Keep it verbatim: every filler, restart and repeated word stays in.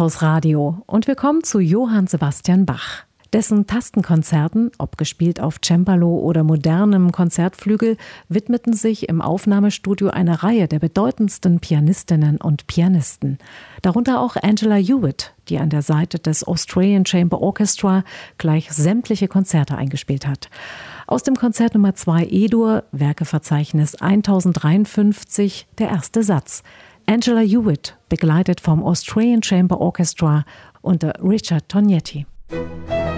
Gewandhausradio und wir kommen zu Johann Sebastian Bach. Dessen Tastenkonzerten, ob gespielt auf Cembalo oder modernem Konzertflügel, widmeten sich im Aufnahmestudio eine Reihe der bedeutendsten Pianistinnen und Pianisten. Darunter auch Angela Hewitt, die an der Seite des Australian Chamber Orchestra gleich sämtliche Konzerte eingespielt hat. Aus dem Konzert Nummer zwei E-Dur, Werkeverzeichnis tausenddreiundfünfzig, der erste Satz. Angela Hewitt, begleitet vom Australian Chamber Orchestra unter Richard Tognetti.